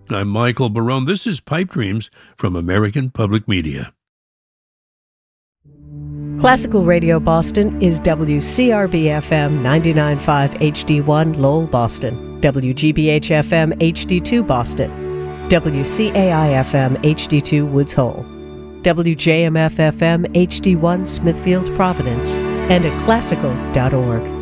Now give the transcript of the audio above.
I'm Michael Barone. This is Pipe Dreams from American Public Media. Classical Radio Boston is WCRB-FM 99.5 HD1 Lowell, Boston, WGBH-FM HD2 Boston, WCAI-FM HD2 Woods Hole, WJMF-FM HD1 Smithfield, Providence, and at classical.org.